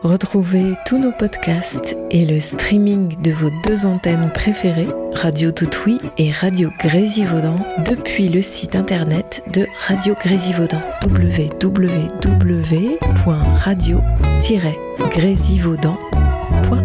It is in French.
Retrouvez tous nos podcasts et le streaming de vos deux antennes préférées, Radio Toutouille et Radio Grésivaudan, depuis le site internet de Radio Grésivaudan, www.radio-grésivaudan.com.